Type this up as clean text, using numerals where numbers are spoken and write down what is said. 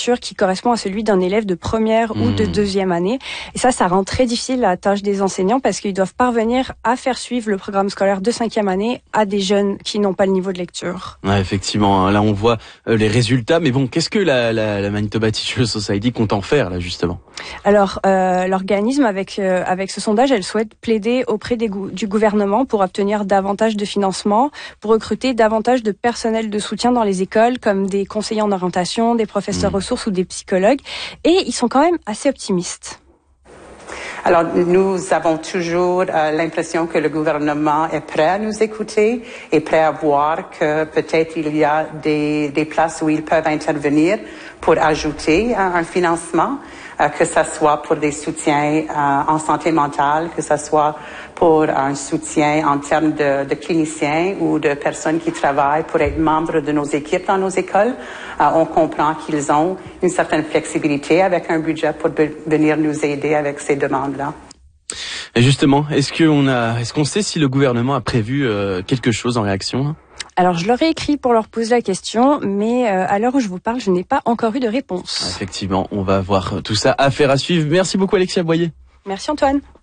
lecture qui correspond à celui d'un élève de première ou de deuxième année. Et ça rend très difficile la tâche des enseignants parce qu'ils doivent parvenir à faire suivre le programme scolaire de cinquième année à des jeunes qui n'ont pas le niveau de lecture. Ouais, effectivement, là on voit les résultats, mais bon, qu'est-ce que la Manitoba Teachers Society compte en faire là justement? Alors, l'organisme avec ce sondage, elle souhaite plaider auprès du gouvernement pour obtenir davantage de financement, pour recruter davantage de personnel de soutien dans les écoles, comme des conseillers en orientation, des professeurs ressources ou des psychologues. Et ils sont quand même assez optimistes. Alors, nous avons toujours l'impression que le gouvernement est prêt à nous écouter et prêt à voir que peut-être il y a des places où ils peuvent intervenir pour ajouter un financement, que ça soit pour des soutiens en santé mentale, que ça soit pour un soutien en termes de cliniciens ou de personnes qui travaillent pour être membres de nos équipes dans nos écoles. On comprend qu'ils ont une certaine flexibilité avec un budget pour venir nous aider avec ces demandes-là. Et justement, est-ce qu'on sait si le gouvernement a prévu quelque chose en réaction? Alors, je leur ai écrit pour leur poser la question, mais à l'heure où je vous parle, je n'ai pas encore eu de réponse. Effectivement, on va voir tout ça. Affaire à suivre. Merci beaucoup Alexia Boyer. Merci Antoine.